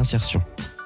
réinsertion.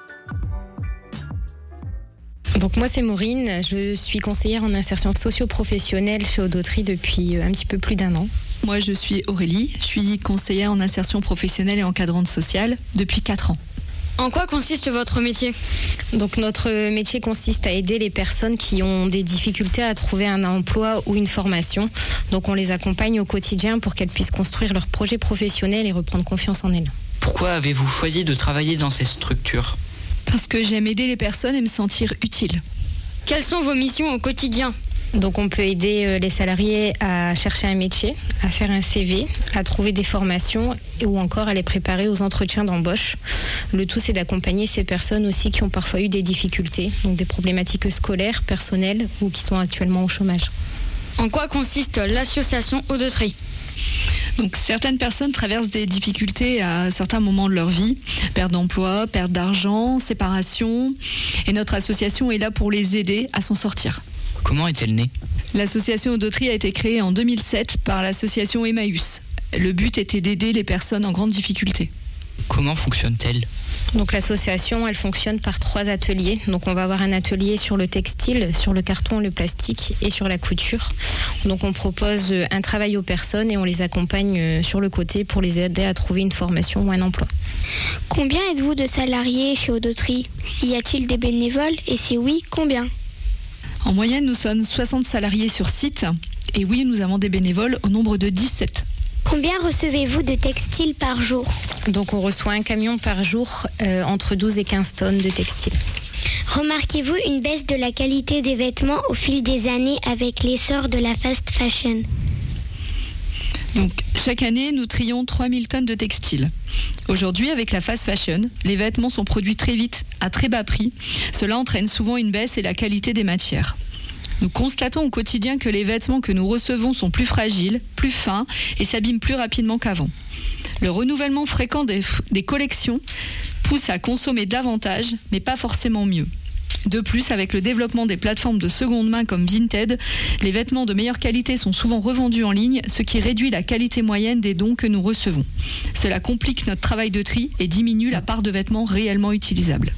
Donc moi c'est Maureen, je suis conseillère en insertion socio-professionnelle chez Audotri depuis un petit peu plus d'1 an. Moi je suis Aurélie, je suis conseillère en insertion professionnelle et encadrante sociale depuis 4 ans. En quoi consiste votre métier ? Donc notre métier consiste à aider les personnes qui ont des difficultés à trouver un emploi ou une formation. Donc on les accompagne au quotidien pour qu'elles puissent construire leur projet professionnel et reprendre confiance en elles. Pourquoi avez-vous choisi de travailler dans ces structures ? Parce que j'aime aider les personnes et me sentir utile. Quelles sont vos missions au quotidien ? Donc on peut aider les salariés à chercher un métier, à faire un CV, à trouver des formations ou encore à les préparer aux entretiens d'embauche. Le tout c'est d'accompagner ces personnes aussi qui ont parfois eu des difficultés, donc des problématiques scolaires, personnelles ou qui sont actuellement au chômage. En quoi consiste l'association Audotri ? Donc certaines personnes traversent des difficultés à certains moments de leur vie, perte d'emploi, perte d'argent, séparation, et notre association est là pour les aider à s'en sortir. Comment est-elle née ? L'association Audotri a été créée en 2007 par l'association Emmaüs. Le but était d'aider les personnes en grande difficulté. Comment fonctionne-t-elle ? Donc l'association, elle fonctionne par 3 ateliers. Donc on va avoir un atelier sur le textile, sur le carton, le plastique et sur la couture. Donc on propose un travail aux personnes et on les accompagne sur le côté pour les aider à trouver une formation ou un emploi. Combien êtes-vous de salariés chez Audotri ? Y a-t-il des bénévoles ? Et si oui, combien ? En moyenne, nous sommes 60 salariés sur site. Et oui, nous avons des bénévoles au nombre de 17. Combien recevez-vous de textiles par jour ? Donc on reçoit un camion par jour, entre 12 et 15 tonnes de textile. Remarquez-vous une baisse de la qualité des vêtements au fil des années avec l'essor de la fast fashion ? Donc, chaque année, nous trions 3000 tonnes de textiles. Aujourd'hui, avec la fast fashion, les vêtements sont produits très vite, à très bas prix. Cela entraîne souvent une baisse et la qualité des matières. Nous constatons au quotidien que les vêtements que nous recevons sont plus fragiles, plus fins et s'abîment plus rapidement qu'avant. Le renouvellement fréquent des collections pousse à consommer davantage, mais pas forcément mieux. De plus, avec le développement des plateformes de seconde main comme Vinted, les vêtements de meilleure qualité sont souvent revendus en ligne, ce qui réduit la qualité moyenne des dons que nous recevons. Cela complique notre travail de tri et diminue la part de vêtements réellement utilisables.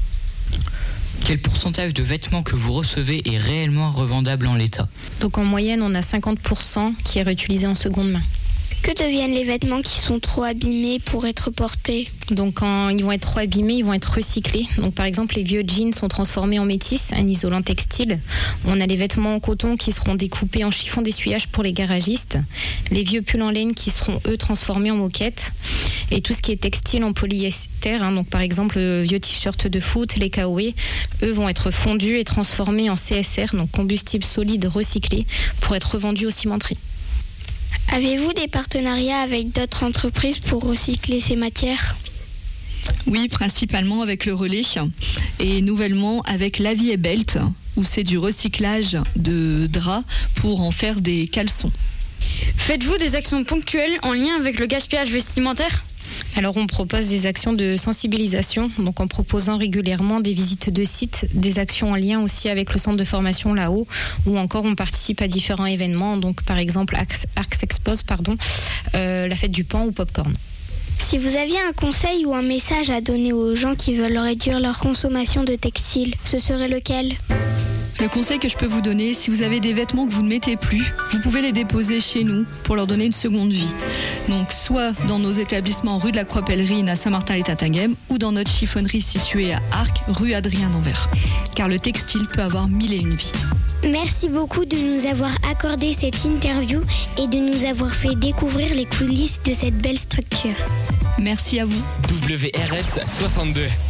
Quel pourcentage de vêtements que vous recevez est réellement revendable en l'état ? Donc en moyenne, on a 50% qui est réutilisé en seconde main. Que deviennent les vêtements qui sont trop abîmés pour être portés ? Donc quand ils vont être trop abîmés, ils vont être recyclés. Donc par exemple, les vieux jeans sont transformés en métis, un isolant textile. On a les vêtements en coton qui seront découpés en chiffon d'essuyage pour les garagistes. Les vieux pulls en laine qui seront, eux, transformés en moquettes. Et tout ce qui est textile en polyester, donc par exemple, le vieux t-shirt de foot, les KOE, eux vont être fondus et transformés en CSR, donc combustible solide recyclé, pour être revendus aux cimenteries. Avez-vous des partenariats avec d'autres entreprises pour recycler ces matières ? Oui, principalement avec le Relais et nouvellement avec La Vie et Belt, où c'est du recyclage de draps pour en faire des caleçons. Faites-vous des actions ponctuelles en lien avec le gaspillage vestimentaire ? Alors on propose des actions de sensibilisation, donc en proposant régulièrement des visites de sites, des actions en lien aussi avec le centre de formation là-haut, ou encore on participe à différents événements, donc par exemple Arcs Expose, la fête du pain ou Popcorn. Si vous aviez un conseil ou un message à donner aux gens qui veulent réduire leur consommation de textiles, ce serait lequel ? Le conseil que je peux vous donner, si vous avez des vêtements que vous ne mettez plus, vous pouvez les déposer chez nous pour leur donner une seconde vie. Donc soit dans nos établissements rue de la Croix-Pèlerine à Saint-Martin-les-Tatinguem ou dans notre chiffonnerie située à Arques, rue Adrien d'Anvers. Car le textile peut avoir 1001 vies. Merci beaucoup de nous avoir accordé cette interview et de nous avoir fait découvrir les coulisses de cette belle structure. Merci à vous. WRS 62.